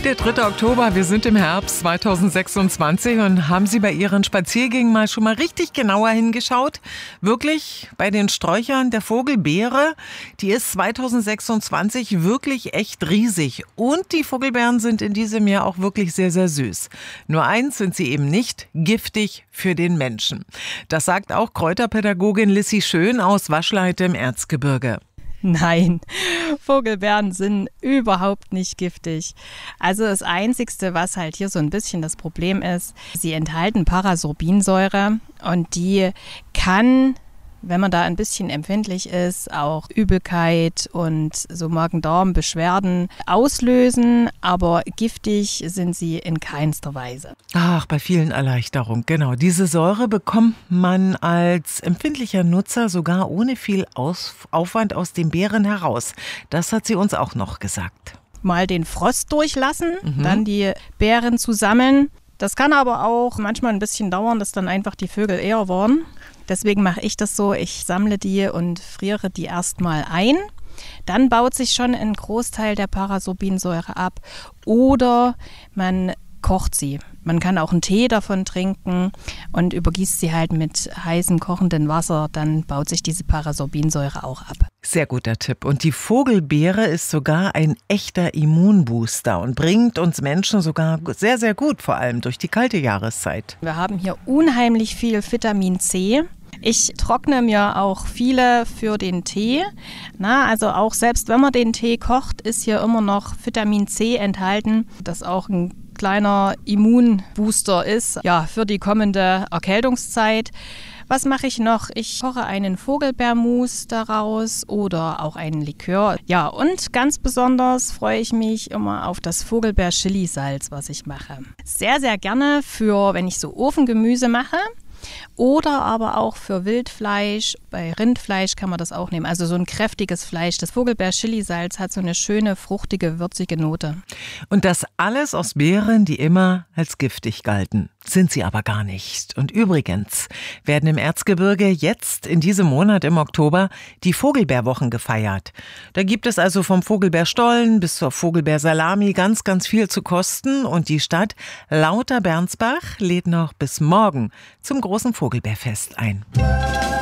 Der 3. Oktober, wir sind im Herbst 2026 und haben Sie bei Ihren Spaziergängen mal schon mal richtig genauer hingeschaut? Wirklich bei den Sträuchern der Vogelbeere, die ist 2026 wirklich echt riesig und die Vogelbeeren sind in diesem Jahr auch wirklich sehr, sehr süß. Nur eins sind sie eben nicht, giftig für den Menschen. Das sagt auch Kräuterpädagogin Lissy Schön aus Waschleite im Erzgebirge. Nein, Vogelbeeren sind überhaupt nicht giftig. Also das Einzigste, was halt hier so ein bisschen das Problem ist, sie enthalten Parasorbinsäure und die kann, wenn man da ein bisschen empfindlich ist, auch Übelkeit und so Magen-Darm-Beschwerden auslösen, aber giftig sind sie in keinster Weise. Ach, bei vielen Erleichterung, genau. Diese Säure bekommt man als empfindlicher Nutzer sogar ohne viel Aufwand aus den Beeren heraus. Das hat sie uns auch noch gesagt. Mal den Frost durchlassen, dann die Beeren zu sammeln. Das kann aber auch manchmal ein bisschen dauern, dass dann einfach die Vögel eher worden. Deswegen mache ich das so, ich sammle die und friere die erstmal ein. Dann baut sich schon ein Großteil der Parasorbinsäure ab oder man kocht sie. Man kann auch einen Tee davon trinken und übergießt sie halt mit heißem, kochendem Wasser. Dann baut sich diese Parasorbinsäure auch ab. Sehr guter Tipp. Und die Vogelbeere ist sogar ein echter Immunbooster und bringt uns Menschen sogar sehr, sehr gut, vor allem durch die kalte Jahreszeit. Wir haben hier unheimlich viel Vitamin C. Ich trockne mir auch viele für den Tee. Also auch selbst wenn man den Tee kocht, ist hier immer noch Vitamin C enthalten, das auch ein kleiner Immunbooster ist, ja, für die kommende Erkältungszeit. Was mache ich noch? Ich koche einen Vogelbeermus daraus oder auch einen Likör. Ja, und ganz besonders freue ich mich immer auf das Vogelbeer-Chili-Salz, was ich mache. Sehr, sehr gerne für, wenn ich so Ofengemüse mache. Oder aber auch für Wildfleisch. Bei Rindfleisch kann man das auch nehmen. Also so ein kräftiges Fleisch. Das Vogelbeer-Chili-Salz hat so eine schöne, fruchtige, würzige Note. Und das alles aus Beeren, die immer als giftig galten. Sind sie aber gar nicht. Und übrigens werden im Erzgebirge jetzt in diesem Monat im Oktober die Vogelbeerwochen gefeiert. Da gibt es also vom Vogelbeerstollen bis zur Vogelbeersalami ganz, ganz viel zu kosten. Und die Stadt Lauter-Bernsbach lädt noch bis morgen zum großen Vogelbeerfest ein.